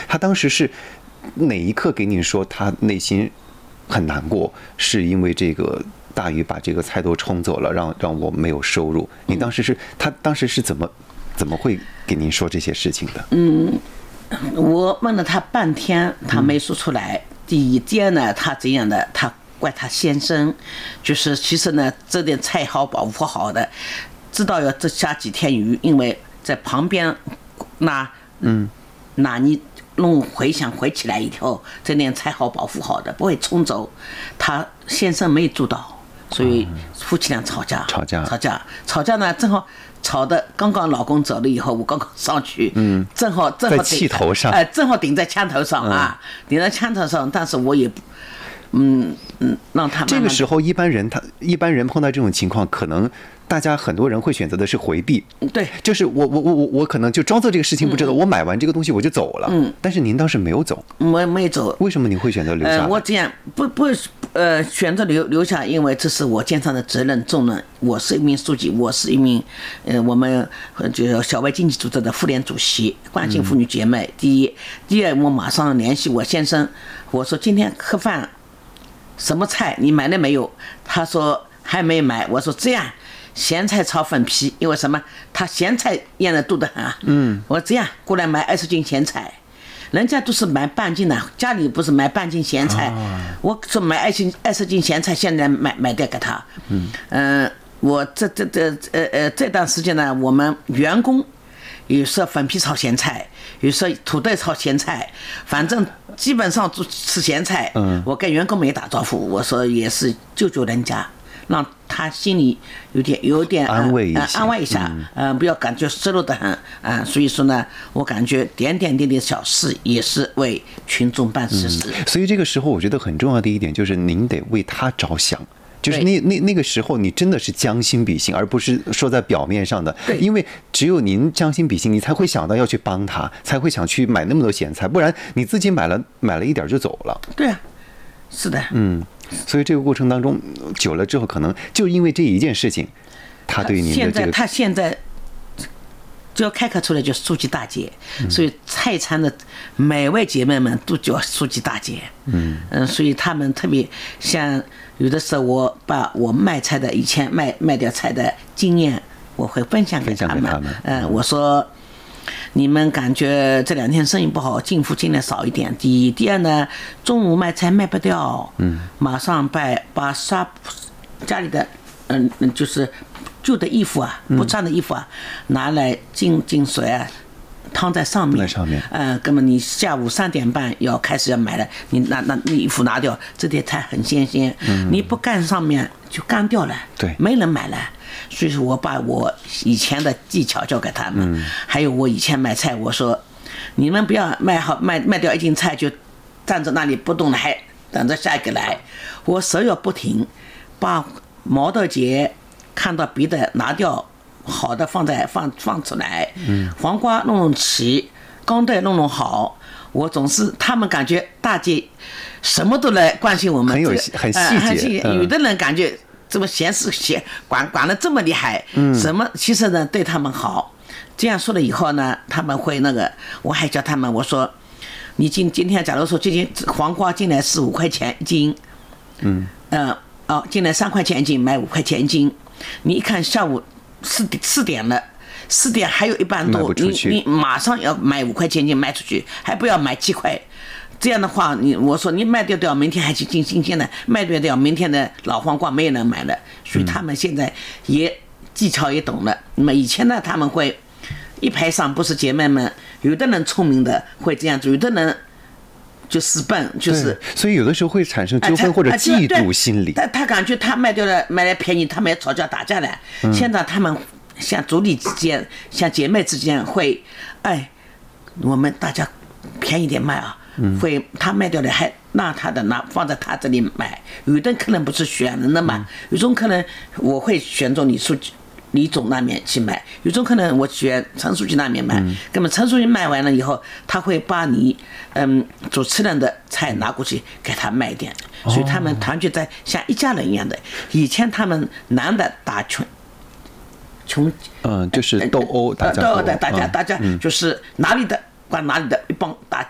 他当时是哪一刻给你说他内心很难过，是因为这个大鱼把这个菜都冲走了，让我没有收入？你当时是他当时是怎么会给您说这些事情的？ 我问了他半天，他没说出来。第二呢，他这样的，他怪他先生，就是其实呢，这点菜好保护好的，知道要这下几天鱼，因为在旁边那你弄回想回起来以后，这点菜好保护好的，不会冲走。他先生没做到，所以夫妻俩吵架呢，正好吵的刚刚老公走了以后，我刚刚上去，正好在气头上， 正好顶在枪头上啊，顶在枪头上，但是我也让他慢慢这个时候一般人碰到这种情况，可能大家很多人会选择的是回避， 对， 就是我可能就装作这个事情不知道，我买完这个东西我就走了，但是您当时没有走， 我没走， 为什么您会选择留下来？ 我这样不选择留下，因为这是我肩上的责任重任。我是一名书记，我是一名我们就是小外经济组织的妇联主席，关心妇女姐妹。第二，我马上联系我先生，我说今天喝饭什么菜你买了没有？他说还没买。我说这样，咸菜炒粉皮，因为什么？他咸菜腌的多得很啊。我说这样过来买20斤咸菜。人家都是买半斤的，家里不是买半斤咸菜，我说买20斤咸菜，现在买掉给他。我这段时间呢，我们员工有时候粉皮炒咸菜，有时候土豆炒咸菜，反正基本上都吃咸菜。我跟员工们也打招呼，我说也是救人家，让他心里有点安慰一下， 不要感觉失落的很所以说呢，我感觉点滴小事也是为群众办实事。 所以这个时候，我觉得很重要的一点就是您得为他着想。就是那个时候，你真的是将心比心，而不是说在表面上的。因为只有您将心比心，你才会想到要去帮他，才会想去买那么多咸菜，不然你自己买了一点就走了。 对啊，是的。 所以这个过程当中，久了之后，可能就因为这一件事情，他对您的这个他现在就要开课出来就是书记大姐，所以菜场的每位姐妹们都叫书记大姐。所以他们特别像有的时候，我把我卖菜的以前卖掉菜的经验，我会分享给他们。我说你们感觉这2天生意不好，进货尽量少一点。第二呢，中午卖菜卖不掉，马上把家里的就是旧的衣服啊，不穿的衣服啊，拿来浸水啊，烫在上面。根本你下午3点半要开始要买了，你那衣服拿掉，这点菜很新鲜，你不干上面就干掉了， 对， 没人买了。所以说我把我以前的技巧教给他们，还有我以前买菜，我说你们不要卖掉1斤菜就站在那里不动了，还等着下一个来。我手要不停，把毛豆节看到别的拿掉，好的放出来，黄瓜弄齐，刚豆弄好。我总是他们感觉大姐什么都来关心我们， 很细节。 有的人感觉这么闲事管得这么厉害，什么其实呢对他们好。这样说了以后呢，他们会我还叫他们，我说你今天假如说今天黄瓜进来是5块钱1斤，进来3块钱1斤，买5块钱1斤，你一看下午4点了，4点还有1半多，你马上要买5块钱1斤卖出去，还不要买7块。这样的话，我说你卖掉，明天还去进新鲜的，卖掉，明天的老黄瓜没有人买了。所以他们现在也技巧也懂了。那么以前呢，他们会一排上，不是姐妹们，有的人聪明的会这样做，有的人就死笨，就是所以有的时候会产生纠纷或者嫉妒心理。 他感觉他卖掉了，买来便宜，他们也吵架打架了。现在他们像族里之间，像姐妹之间会，我们大家便宜点卖啊。会他卖掉了还拿他的放在他这里买，有的可能不是选人的嘛，有种可能我会选中李总那边去买，有种可能我选陈书记那边买，那么陈书记卖完了以后，他会把你主持人的菜拿过去给他卖点，所以他们团结在像一家人一样的。以前他们男的打穷就是斗殴，大家就是哪里的管哪里的一帮打